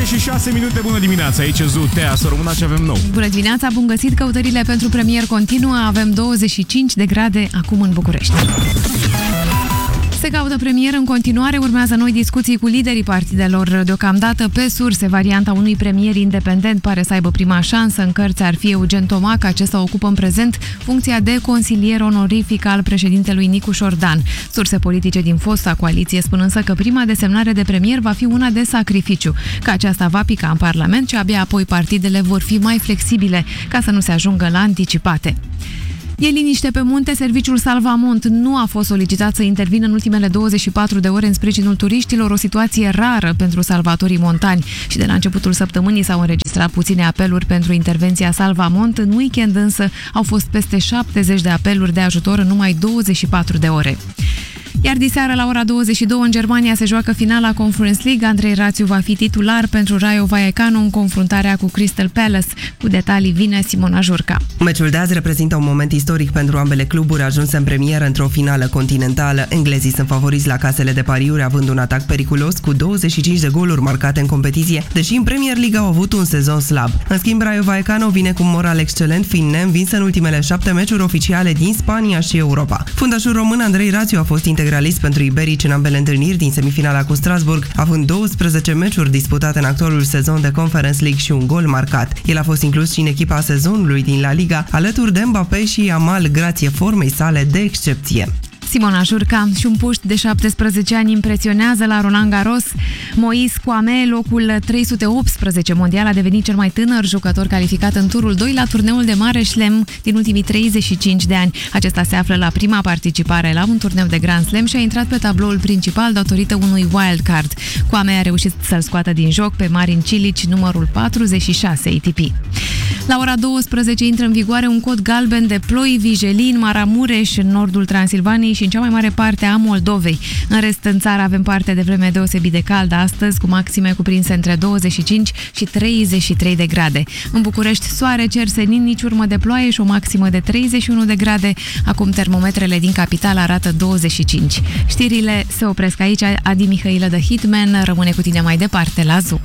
și 6 minute, bună dimineața, aici e Zutea, să rămână ce avem nou. Bună dimineața, bun găsit, căutările pentru premier continuă, avem 25 de grade acum în București. Se caută premier în continuare, urmează noi discuții cu liderii partidelor. Deocamdată, pe surse, varianta unui premier independent pare să aibă prima șansă. În cărți ar fi Eugen Tomac, acesta ocupă în prezent funcția de consilier onorific al președintelui Nicu Șordan. Surse politice din fosta coaliție spun însă că prima desemnare de premier va fi una de sacrificiu, că aceasta va pica în Parlament și abia apoi partidele vor fi mai flexibile, ca să nu se ajungă la anticipate. E liniște pe munte, serviciul Salvamont nu a fost solicitat să intervină în ultimele 24 de ore în sprijinul turiștilor, o situație rară pentru salvatorii montani. Și de la începutul săptămânii s-au înregistrat puține apeluri pentru intervenția Salvamont, în weekend însă au fost peste 70 de apeluri de ajutor în numai 24 de ore. Iar diseară la ora 22 în Germania se joacă finala Conference League. Andrei Rațiu va fi titular pentru Rayo Vallecano în confruntarea cu Crystal Palace. Cu detalii vine Simona Jurca. Meciul de azi reprezintă un moment istoric pentru ambele cluburi ajunse în premieră într-o finală continentală. Englezii sunt favoriți la casele de pariuri, având un atac periculos cu 25 de goluri marcate în competiție, deși în Premier League au avut un sezon slab. În schimb, Rayo Vallecano vine cu un moral excelent, fiind neînvins în ultimele 7 meciuri oficiale din Spania și Europa. Fundașul român Andrei Rațiu a fost integralist pentru iberici în ambele întâlniri din semifinala cu Strasbourg, având 12 meciuri disputate în actualul sezon de Conference League și un gol marcat. El a fost inclus și în echipa sezonului din La Liga, alături de Mbappé și Yamal, grație formei sale de excepție. Simona Jurca și un puști de 17 ani impresionează la Roland Garros. Moise Kouame, locul 318 mondial, a devenit cel mai tânăr jucător calificat în turul 2 la turneul de Mare Chelem din ultimii 35 de ani. Acesta se află la prima participare la un turneu de Grand Slam și a intrat pe tabloul principal datorită unui wild card. Kouame a reușit să-l scoată din joc pe Marin Cilic, numărul 46 ATP. La ora 12 intră în vigoare un cod galben de ploi, vijelii în Maramureș, în nordul Transilvaniei și în cea mai mare parte a Moldovei. În rest, în țară avem parte de vreme deosebit de caldă astăzi, cu maxime cuprinse între 25 și 33 de grade. În București, soare, cer senin, nici urmă de ploaie și o maximă de 31 de grade. Acum termometrele din capitală arată 25. Știrile se opresc aici. Adi Mihailă de Hitman rămâne cu tine mai departe la Zoo.